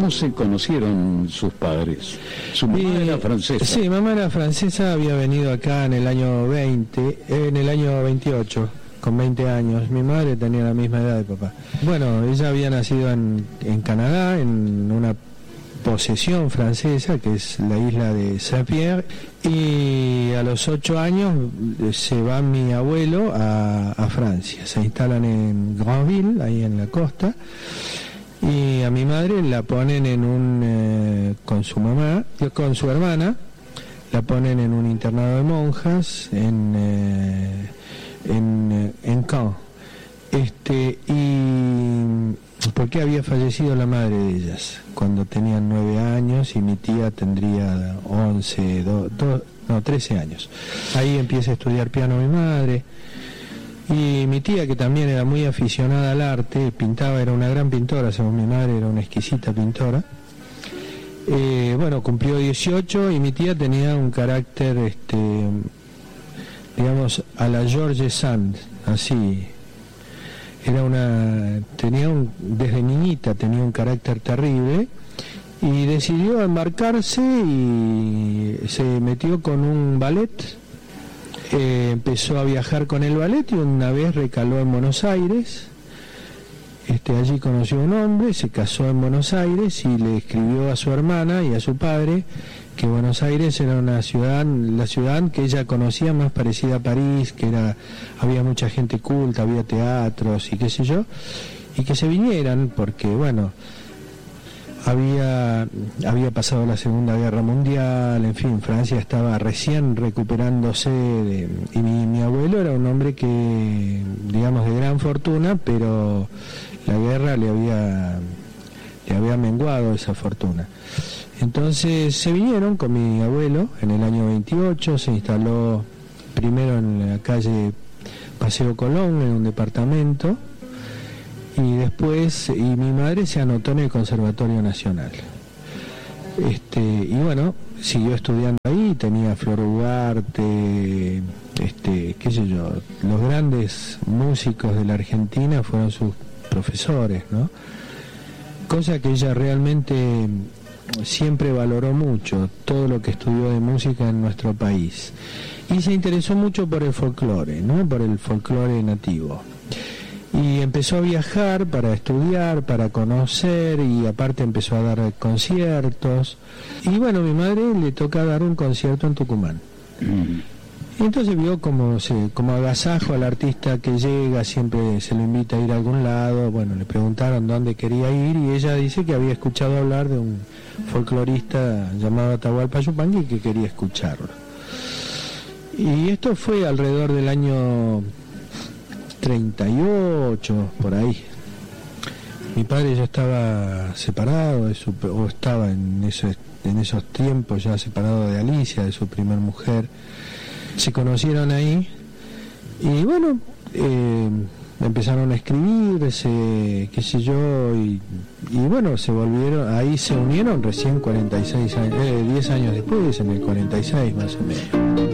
¿Cómo se conocieron sus padres? ¿Su mamá era francesa? Sí, mamá era francesa, había venido acá en el año 28, con 20 años. Mi madre tenía la misma edad de papá. Bueno, ella había nacido en Canadá, en una posesión francesa, que es la isla de Saint-Pierre, y a los 8 años se va mi abuelo a Francia. Se instalan en Granville, ahí en la costa, y a mi madre la ponen con su mamá, con su hermana, la ponen en un internado de monjas en Caen. Porque había fallecido la madre de ellas cuando tenían 9 años y mi tía tendría 13 años. Ahí empieza a estudiar piano mi madre, y mi tía, que también era muy aficionada al arte, pintaba, era una gran pintora, según mi madre era una exquisita pintora. Cumplió 18 y mi tía tenía un carácter, digamos, a la George Sand, así. Desde niñita tenía un carácter terrible, y decidió embarcarse y se metió con un ballet. Empezó a viajar con el ballet y una vez recaló en Buenos Aires. Allí conoció a un hombre, se casó en Buenos Aires y le escribió a su hermana y a su padre que Buenos Aires era la ciudad que ella conocía más parecida a París, había mucha gente culta, había teatros y qué sé yo, y que se vinieran porque, había pasado la Segunda Guerra Mundial, en fin, Francia estaba recién recuperándose y mi abuelo era un hombre que, digamos, de gran fortuna, pero la guerra le había menguado esa fortuna. Entonces se vinieron con mi abuelo en el año 28, se instaló primero en la calle Paseo Colón, en un departamento, y mi madre se anotó en el Conservatorio Nacional. Siguió estudiando ahí, tenía Flor Ugarte, qué sé yo, los grandes músicos de la Argentina fueron sus profesores, ¿no? Cosa que ella realmente siempre valoró mucho, todo lo que estudió de música en nuestro país, y se interesó mucho por el folclore, ¿no? Por el folclore nativo, y empezó a viajar para estudiar, para conocer, y aparte empezó a dar conciertos, y mi madre le toca dar un concierto en Tucumán. Y entonces vio como agasajo al artista que llega, siempre se lo invita a ir a algún lado. Le preguntaron dónde quería ir y ella dice que había escuchado hablar de un folclorista llamado Atahualpa Yupanqui y que quería escucharlo. Y esto fue alrededor del año 38, por ahí. Mi padre ya estaba separado o estaba en esos tiempos ya separado de Alicia, de su primer mujer. Se conocieron ahí y empezaron a escribirse, qué sé yo, y se volvieron, ahí se unieron recién 46 años, 10 años después, en el 46 más o menos.